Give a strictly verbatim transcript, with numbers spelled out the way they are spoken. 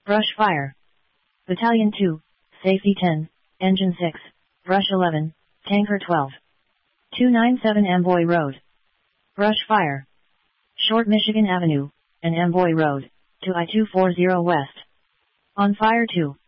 Brush fire. Battalion two, Safety ten, Engine six, Brush eleven, Tanker twelve. two ninety-seven Amboy Road. Brush fire. Short Michigan Avenue, and Amboy Road, to I two forty West. On fire two.